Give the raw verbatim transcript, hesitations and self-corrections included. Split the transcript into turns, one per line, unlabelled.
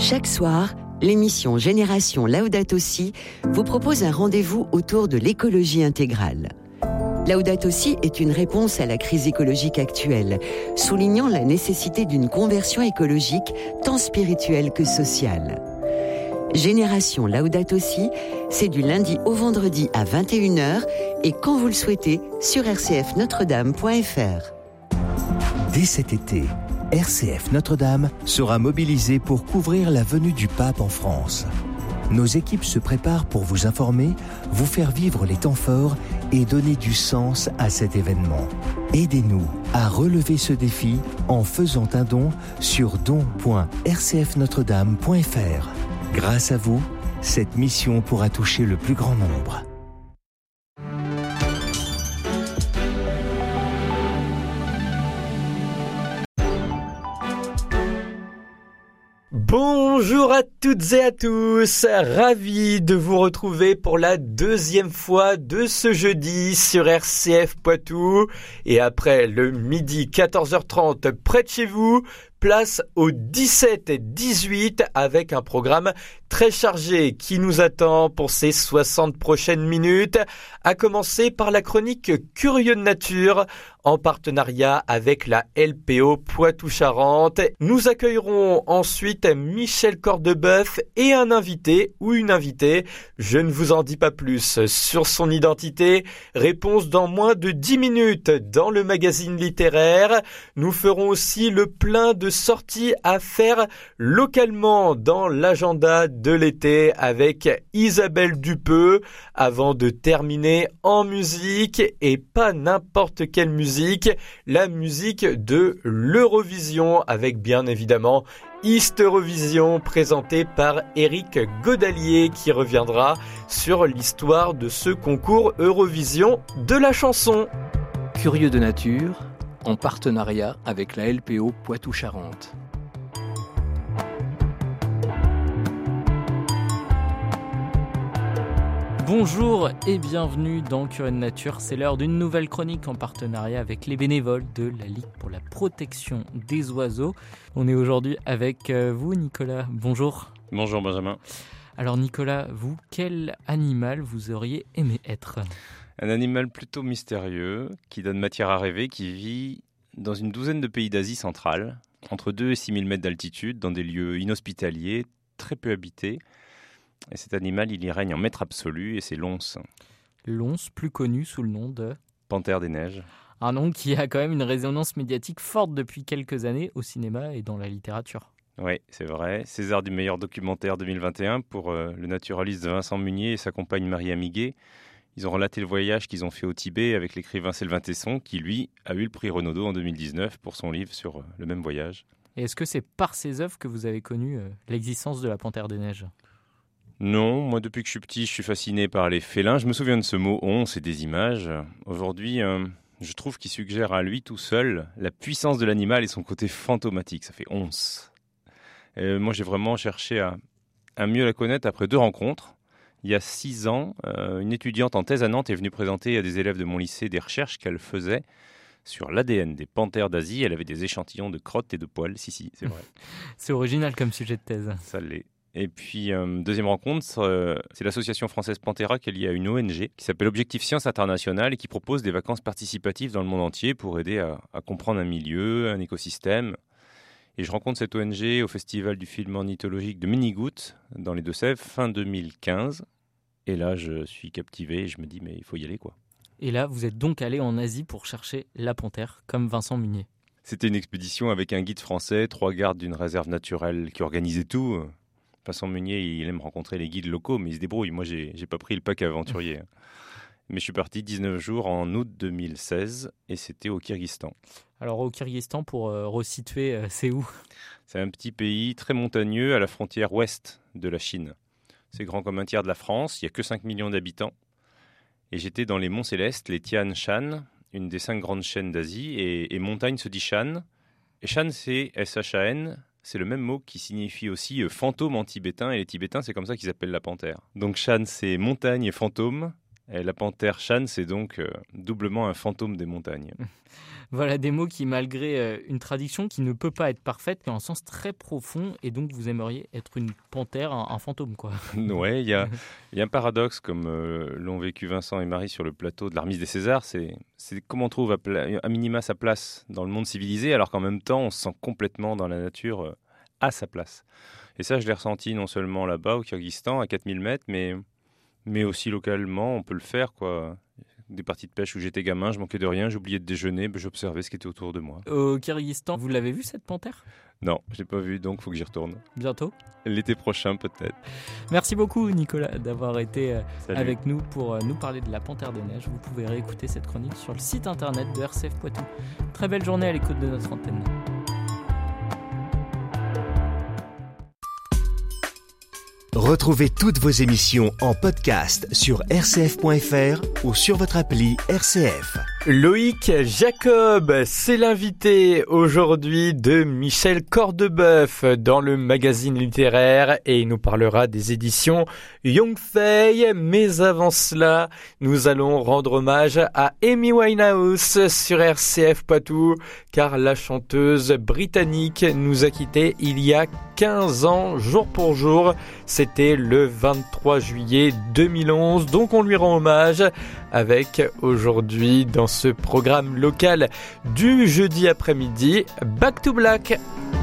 Chaque soir, l'émission Génération Laudato Si vous propose un rendez-vous autour de l'écologie intégrale. Laudato Si est une réponse à la crise écologique actuelle, soulignant la nécessité d'une conversion écologique tant spirituelle que sociale. Génération Laudato Si, c'est du lundi au vendredi à vingt et une heures et quand vous le souhaitez sur r c f notre dame point f r.
Dès cet été, R C F Notre-Dame sera mobilisée pour couvrir la venue du pape en France. Nos équipes se préparent pour vous informer, vous faire vivre les temps forts et donner du sens à cet événement. Aidez-nous à relever ce défi en faisant un don sur don point r c f notre dame point f r. Grâce à vous, cette mission pourra toucher le plus grand nombre.
Bonjour à toutes et à tous, ravi de vous retrouver pour la deuxième fois de ce jeudi sur R C F Poitou. Et après le midi quatorze heures trente près de chez vous, place au dix-sept et dix-huit avec un programme très chargé qui nous attend pour ces soixante prochaines minutes, à commencer par la chronique Curieux de Nature en partenariat avec la L P O Poitou-Charentes. Nous accueillerons ensuite Michel Cordebeuf et un invité ou une invitée. Je ne vous en dis pas plus sur son identité. Réponse dans moins de dix minutes dans le magazine littéraire. Nous ferons aussi le plein de sorties à faire localement dans l'agenda de l'été avec Isabelle Dupeux avant de terminer en musique, et pas n'importe quelle musique, la musique de l'Eurovision avec bien évidemment East Eurovision présenté par Éric Godalier qui reviendra sur l'histoire de ce concours Eurovision de la chanson.
Curieux de nature en partenariat avec la L P O Poitou-Charentes. Bonjour et bienvenue dans Curieux de Nature. C'est l'heure d'une nouvelle chronique en partenariat avec les bénévoles de la Ligue pour la protection des oiseaux. On est aujourd'hui avec vous, Nicolas. Bonjour.
Bonjour Benjamin.
Alors Nicolas, vous, quel animal vous auriez aimé être ?
Un animal plutôt mystérieux, qui donne matière à rêver, qui vit dans une douzaine de pays d'Asie centrale, entre deux et six mille mètres d'altitude, dans des lieux inhospitaliers, très peu habités. Et cet animal, il y règne en maître absolu, et c'est l'once.
L'once, plus connu sous le nom de...
Panthère des neiges.
Un nom qui a quand même une résonance médiatique forte depuis quelques années au cinéma et dans la littérature.
Oui, c'est vrai. César du meilleur documentaire deux mille vingt et un pour euh, le naturaliste Vincent Munier et sa compagne Marie Amiguet. Ils ont relaté le voyage qu'ils ont fait au Tibet avec l'écrivain Sylvain Tesson, qui lui a eu le prix Renaudot en deux mille dix-neuf pour son livre sur euh, le même voyage.
Et est-ce que c'est par ces œuvres que vous avez connu euh, l'existence de la Panthère des neiges ?
Non, moi depuis que je suis petit, je suis fasciné par les félins. Je me souviens de ce mot « once » et des images. Aujourd'hui, euh, je trouve qu'il suggère à lui tout seul la puissance de l'animal et son côté fantomatique. Ça fait « once ». Euh, moi, j'ai vraiment cherché à, à mieux la connaître après deux rencontres. Il y a six ans, euh, une étudiante en thèse à Nantes est venue présenter à des élèves de mon lycée des recherches qu'elle faisait sur l'A D N des panthères d'Asie. Elle avait des échantillons de crottes et de poils. Si, si, c'est vrai.
C'est original comme sujet de thèse.
Ça l'est. Et puis, euh, deuxième rencontre, euh, c'est l'association française Panthera qui est liée à une O N G qui s'appelle Objectif Science Internationale et qui propose des vacances participatives dans le monde entier pour aider à, à comprendre un milieu, un écosystème. Et je rencontre cette O N G au Festival du film ornithologique de Minigoutte, dans les Deux-Sèvres, fin deux mille quinze. Et là, je suis captivé et je me dis, mais il faut y aller, quoi.
Et là, vous êtes donc allé en Asie pour chercher la panthère, comme Vincent Munier.
C'était une expédition avec un guide français, trois gardes d'une réserve naturelle qui organisaient tout. Vincent Munier, il aime rencontrer les guides locaux, mais il se débrouille. Moi, j'ai, j'ai pas pris le pack aventurier. Mais je suis parti dix-neuf jours en août deux mille seize et c'était au Kyrgyzstan.
Alors au Kyrgyzstan, pour euh, resituer, euh, c'est où ?
C'est un petit pays très montagneux à la frontière ouest de la Chine. C'est grand comme un tiers de la France, il n'y a que cinq millions d'habitants. Et j'étais dans les monts célestes, les Tian Shan, une des cinq grandes chaînes d'Asie. Et, et montagne se dit Shan. Et Shan, c'est S H A N. C'est le même mot qui signifie aussi euh, fantôme en tibétain. Et les Tibétains, c'est comme ça qu'ils appellent la panthère. Donc Shan, c'est montagne et fantôme. Et la panthère Shan, c'est donc euh, doublement un fantôme des montagnes.
Voilà des mots qui, malgré euh, une traduction qui ne peut pas être parfaite, ont un sens très profond, et donc vous aimeriez être une panthère, un, un fantôme, quoi.
Ouais, il y a, y a un paradoxe, comme euh, l'ont vécu Vincent et Marie sur le plateau de la remise des Césars, c'est, c'est comment on trouve à, pla- à minima sa place dans le monde civilisé, alors qu'en même temps, on se sent complètement dans la nature euh, à sa place. Et ça, je l'ai ressenti non seulement là-bas, au Kyrgyzstan, à quatre mille mètres, mais, mais aussi localement, on peut le faire, quoi. Des parties de pêche où j'étais gamin, je manquais de rien, j'oubliais de déjeuner, ben j'observais ce qui était autour de moi.
Au Kyrgyzstan, vous l'avez vu cette panthère ?
Non, je l'ai pas vu, donc il faut que j'y retourne.
Bientôt ?
L'été prochain, peut-être.
Merci beaucoup, Nicolas, d'avoir été euh,
Salut.
avec nous pour euh, nous parler de la panthère des neiges. Vous pouvez réécouter cette chronique sur le site internet de R C F Poitou. Très belle journée à l'écoute de notre antenne.
Retrouvez toutes vos émissions en podcast sur r c f point f r ou sur votre appli R C F.
Loïc Jacob, c'est l'invité aujourd'hui de Michel Cordebeuf dans le magazine littéraire et il nous parlera des éditions Young Fei. Mais avant cela, nous allons rendre hommage à Amy Winehouse sur R C F Poitou car la chanteuse britannique nous a quittés il y a quinze ans, jour pour jour. C'était le vingt-trois juillet deux mille onze, donc on lui rend hommage avec aujourd'hui dans ce programme local du jeudi après-midi, Back to Black.